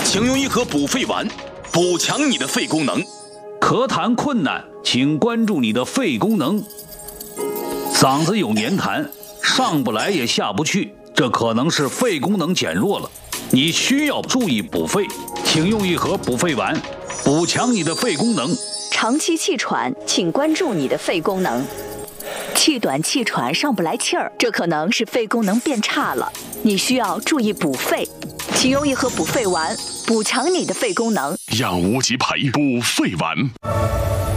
请用一盒补肺丸，补强你的肺功能。 咳痰困难，请关注你的肺功能。嗓子有黏痰，上不来也下不去，这可能是肺功能减弱了，你需要注意补肺，请用一盒补肺丸，补强你的肺功能。 长期气喘，请关注你的肺功能。气短气喘上不来气儿，这可能是肺功能变差了，你需要注意补肺，请用一盒补肺丸，补强你的肺功能。 养无极培补肺丸。